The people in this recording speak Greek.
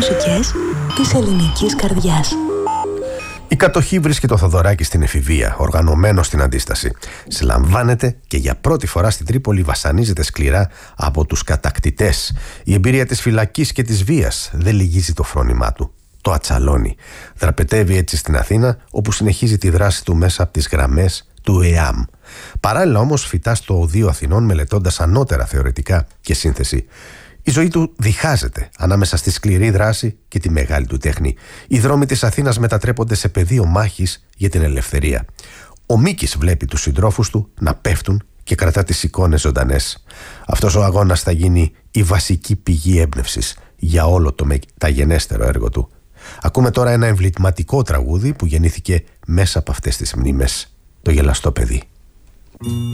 μουσικές της ελληνικής καρδιάς. Η κατοχή βρίσκει το Θοδωράκι στην εφηβεία, οργανωμένο στην αντίσταση. Συλλαμβάνεται και για πρώτη φορά στην Τρίπολη βασανίζεται σκληρά από τους κατακτητές. Η εμπειρία της φυλακής και της βίας δεν λυγίζει το φρόνημά του. Το ατσαλώνει. Δραπετεύει έτσι στην Αθήνα, όπου συνεχίζει τη δράση του μέσα από τις γραμμές του ΕΑΜ. Παράλληλα όμως φοιτά στο Οδείο Αθηνών, μελετώντας ανώτερα θεωρητικά και σύνθεση. Η ζωή του διχάζεται ανάμεσα στη σκληρή δράση και τη μεγάλη του τέχνη. Οι δρόμοι της Αθήνας μετατρέπονται σε πεδίο μάχης για την ελευθερία. Ο Μίκης βλέπει τους συντρόφους του να πέφτουν και κρατά τις εικόνες ζωντανές. Αυτός ο αγώνας θα γίνει η βασική πηγή έμπνευσης για όλο το μεταγενέστερο έργο του. Ακούμε τώρα ένα εμβληματικό τραγούδι που γεννήθηκε μέσα από αυτές τις μνήμες. Το γελαστό παιδί.